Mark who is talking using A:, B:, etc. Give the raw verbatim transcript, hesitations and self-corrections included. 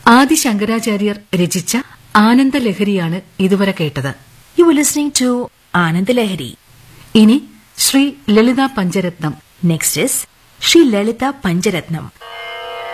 A: ആദി ശങ്കരാചാര്യർ രചിച്ച ആനന്ദലഹരിയാണ് ഇതുവരെ കേട്ടത്.
B: You were listening to Anandalahari.
A: ഇനി ശ്രീ ലളിത പഞ്ചരത്നം.
B: Next is Sri Lalita Pancharatnam.